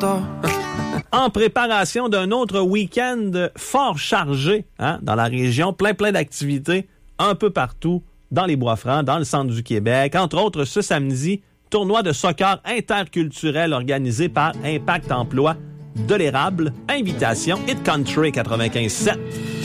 En préparation d'un autre week-end fort chargé dans la région, plein d'activités un peu partout dans les Bois-Francs, dans le centre du Québec. Entre autres, ce samedi, tournoi de soccer interculturel organisé par Impact Emploi de l'Érable. Invitation Hit Country 95.7.